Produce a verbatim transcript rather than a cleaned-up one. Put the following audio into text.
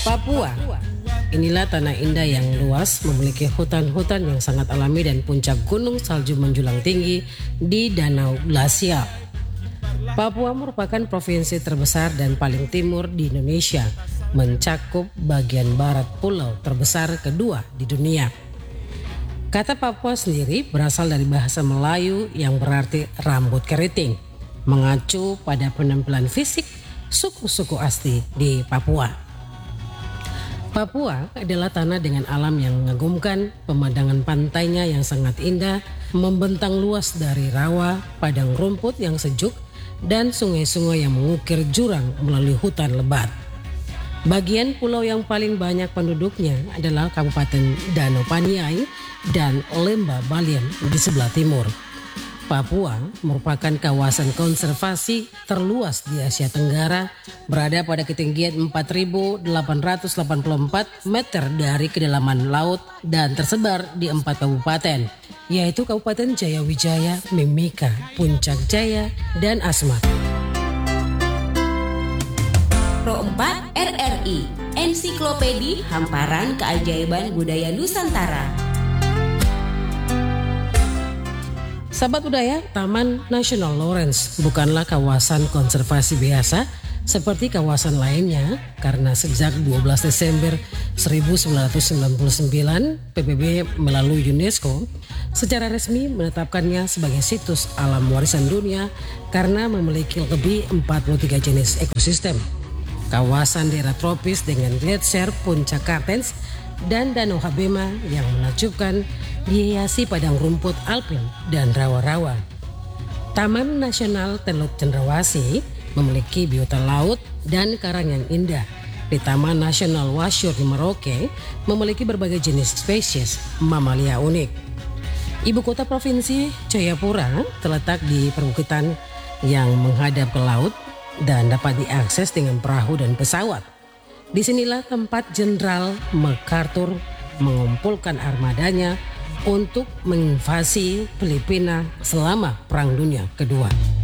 Papua. Inilah tanah indah yang luas, memiliki hutan-hutan yang sangat alami dan puncak gunung salju menjulang tinggi di Danau Glasial. Papua merupakan provinsi terbesar dan paling timur di Indonesia, mencakup bagian barat pulau terbesar kedua di dunia. Kata Papua sendiri berasal dari bahasa Melayu yang berarti rambut keriting, mengacu pada penampilan fisik suku-suku asli di Papua. Papua adalah tanah dengan alam yang mengagumkan, pemandangan pantainya yang sangat indah, membentang luas dari rawa, padang rumput yang sejuk, dan sungai-sungai yang mengukir jurang melalui hutan lebat. Bagian pulau yang paling banyak penduduknya adalah Kabupaten Danau Paniai dan Lemba Baliem di sebelah timur. Papua merupakan kawasan konservasi terluas di Asia Tenggara, berada pada ketinggian empat ribu delapan ratus delapan puluh empat meter dari kedalaman laut dan tersebar di empat kabupaten, yaitu Kabupaten Jayawijaya, Mimika, Puncak Jaya, dan Asmat. Pro empat R R I, Ensiklopedi Hamparan Keajaiban Budaya Nusantara. Sahabat budaya, Taman Nasional Lawrence bukanlah kawasan konservasi biasa seperti kawasan lainnya karena sejak dua belas Desember seribu sembilan ratus sembilan puluh sembilan P B B melalui UNESCO secara resmi menetapkannya sebagai situs alam warisan dunia karena memiliki lebih empat puluh tiga jenis ekosistem. Kawasan daerah tropis dengan gletser Puncak Kartens dan Danau Habema yang menakjubkan dihiasi padang rumput alpin dan rawa-rawa. Taman Nasional Teluk Cendrawasih memiliki biota laut dan karang yang indah. Di Taman Nasional Wasyur di Merauke memiliki berbagai jenis spesies mamalia unik. Ibu kota provinsi Jayapura terletak di perbukitan yang menghadap ke laut dan dapat diakses dengan perahu dan pesawat. Disinilah tempat Jenderal MacArthur mengumpulkan armadanya untuk menginvasi Filipina selama Perang Dunia Kedua.